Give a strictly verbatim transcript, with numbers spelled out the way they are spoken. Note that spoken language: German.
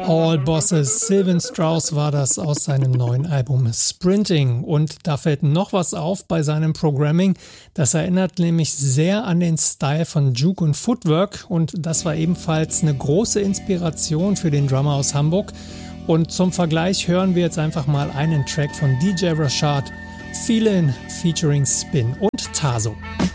All Bosses, Sylvan Strauss war das aus seinem neuen Album Sprinting. Und da fällt noch was auf bei seinem Programming. Das erinnert nämlich sehr an den Style von Juke und Footwork. Und das war ebenfalls eine große Inspiration für den Drummer aus Hamburg. Und zum Vergleich hören wir jetzt einfach mal einen Track von D J Rashad, Feelin' featuring Spin und Tazo.